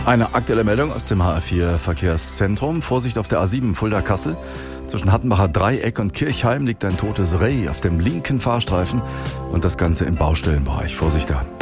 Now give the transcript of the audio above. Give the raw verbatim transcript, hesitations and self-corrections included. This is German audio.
Eine aktuelle Meldung aus dem H R vier Verkehrszentrum. Vorsicht auf der A sieben Fulda-Kassel. Zwischen Hattenbacher Dreieck und Kirchheim liegt ein totes Reh auf dem linken Fahrstreifen und das Ganze im Baustellenbereich. Vorsicht da.